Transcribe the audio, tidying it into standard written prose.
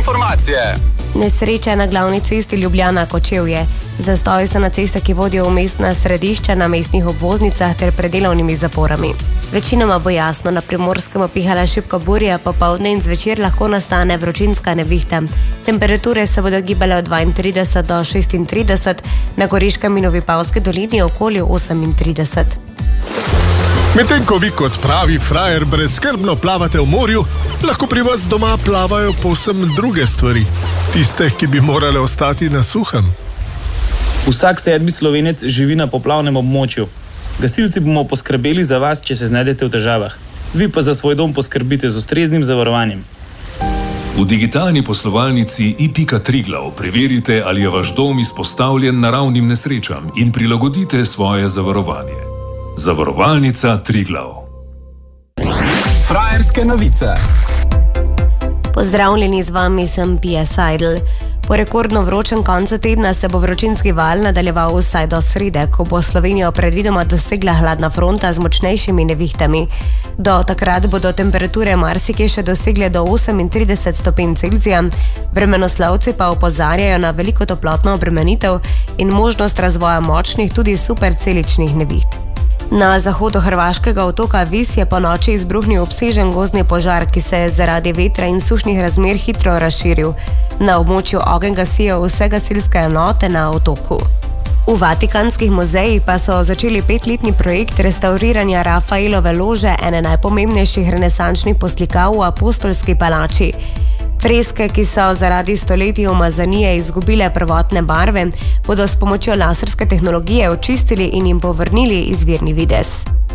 informacije. Nesreča na glavni cesti Ljubljana-Kočevje. Zastoji so na cestah, ki vodijo v mestna središča, na mestnih obvoznicah ter pred delovnimi zaporami. Večinoma bo jasno, na Primorskem pihala šibka burja, popoldne in zvečer lahko nastane vročinska nevihta. Temperature se bodo gibale od 32 do 36, na Goriškem in v Vipavski dolini okoli 38. Medtem ko vi kot pravi frajer brezskrbno plavate v morju, lahko pri vas doma plavajo povsem druge stvari. Tiste, ki bi morale ostati na suhem. Vsak 7. Slovenec živi na poplavnem območju. Gasilci bomo poskrbeli za vas, če se znajdete v težavah. Vi pa za svoj dom poskrbite z ustreznim zavarovanjem. V digitalni poslovalnici i.triglav preverite, ali je vaš dom izpostavljen naravnim nesrečam in prilagodite svoje zavarovanje. Zavarovalnica Triglav. Frajerske novice. Pozdravljeni, z vami sem Pia Seidel. Po rekordno vročem koncu tedna se bo vročinski val nadaljeval vsaj do srede, ko bo Slovenijo predvidoma dosegla hladna fronta z močnejšimi nevihtami. Do takrat bodo temperature marsikje še dosegle do 38 stopinj Celzija. Vremenoslovci pa opozarjajo na veliko toplotno obremenitev in možnost razvoja močnih, tudi superceličnih neviht. Na zahodu hrvaškega otoka Vis je po noči izbruhnil obsežen gozdni požar, ki se je zaradi vetra in sušnih razmer hitro razširil. Na območju ogenj gasijo vse gasilske enote na otoku. V Vatikanskih muzejih pa so začeli 5-letni projekt restauriranja Rafaelove lože, ene najpomembnejših renesančnih poslikav v Apostolski palači. Freske, ki so zaradi stoletij umazanije izgubile prvotne barve, bodo s pomočjo laserske tehnologije očistili in jim povrnili izvirni videz.